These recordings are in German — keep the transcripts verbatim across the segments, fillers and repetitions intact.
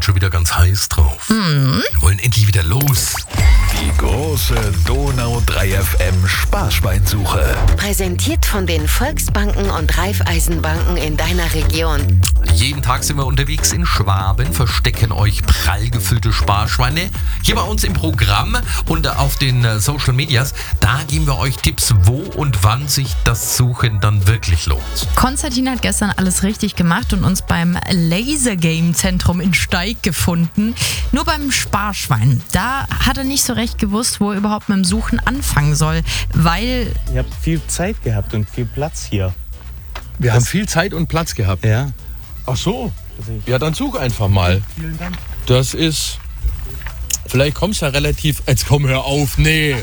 sind schon wieder ganz heiß drauf. Mhm. Wir wollen endlich wieder los. Die große Donau drei F M Sparschweinsuche. Präsentiert von den Volksbanken und Raiffeisenbanken in deiner Region. Jeden Tag sind wir unterwegs in Schwaben, verstecken euch prall gefüllte Sparschweine. Hier bei uns im Programm und auf den äh, Social Medias, da geben wir euch Tipps, wo und wann sich das Suchen dann wirklich lohnt. Konstantin hat gestern alles richtig gemacht und uns beim Laser Game Zentrum in Steig gefunden. Nur beim Sparschwein, da hat er nicht so recht gewusst, wo er überhaupt mit dem Suchen anfangen soll, weil... Ihr habt viel Zeit gehabt und viel Platz hier. Wir Das- haben viel Zeit und Platz gehabt. Ja. Ach so. Ja, dann such einfach mal. Vielen Dank. Das ist... Vielleicht kommst du ja relativ... Jetzt komm, hör auf, nee.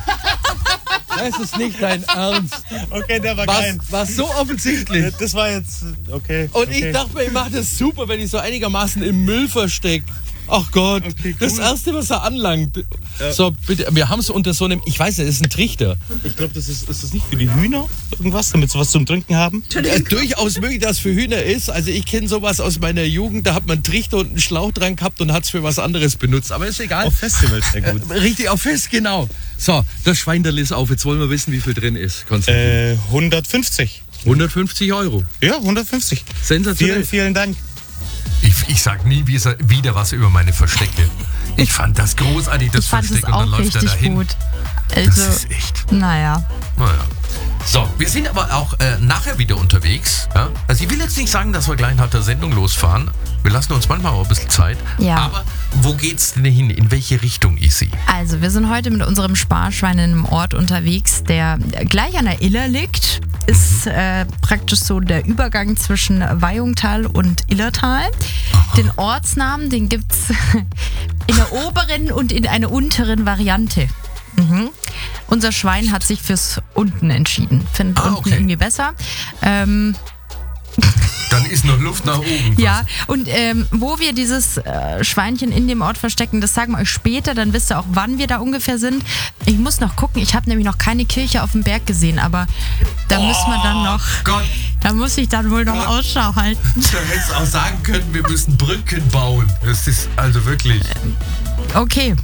Das ist nicht dein Ernst. Okay, der war Was, geil. was so offensichtlich. Das war jetzt okay. Und okay. ich dachte mir, ich mache das super, wenn ich so einigermaßen im Müll verstecke. Ach Gott, Okay, cool. das Erste, was er anlangt. So, bitte, wir haben es unter so einem, ich weiß nicht, das ist ein Trichter. Ich glaube, das ist, ist das nicht für die Hühner irgendwas, damit sie was zum Trinken haben? Äh, durchaus möglich, dass es für Hühner ist. Also ich kenne sowas aus meiner Jugend, da hat man einen Trichter und einen Schlauch dran gehabt und hat es für was anderes benutzt. Aber ist egal. Auf Festivals sehr gut. Äh, richtig, auf Fest, genau. So, das Schweinderl ist auf. Jetzt wollen wir wissen, wie viel drin ist. Konstantin. Äh, hundertfünfzig. hundertfünfzig Euro. Ja, hundertfünfzig. Sensationell. Vielen, vielen Dank. Ich, ich sag nie wieder was über meine Verstecke. Ich fand das großartig, das Ich fand es Versteck, und dann auch läuft er richtig dahin. gut. Das Also, ist echt. naja. Naja. So, wir sind aber auch äh, nachher wieder unterwegs. Ja? Also ich will jetzt nicht sagen, dass wir gleich nach der Sendung losfahren. Wir lassen uns manchmal auch ein bisschen Zeit. Ja. Aber wo geht's denn hin? In welche Richtung, Isi? Also, wir sind heute mit unserem Sparschwein in einem Ort unterwegs, der gleich an der Iller liegt. Ist äh, praktisch so der Übergang zwischen Weihungtal und Illertal. Den Ortsnamen, den gibt's in der oberen und in einer unteren Variante. Mhm. Unser Schwein hat sich fürs unten entschieden. Findet Ah, unten okay. irgendwie besser. Ähm, Dann ist noch Luft nach oben. Ja, und ähm, wo wir dieses äh, Schweinchen in dem Ort verstecken, das sagen wir euch später, dann wisst ihr auch, wann wir da ungefähr sind. Ich muss noch gucken, ich habe nämlich noch keine Kirche auf dem Berg gesehen, aber da müssen wir dann noch, Gott, da muss ich dann wohl noch Gott. Ausschau halten. da hättest du auch sagen können, wir müssen Brücken bauen. Das ist also wirklich... Okay,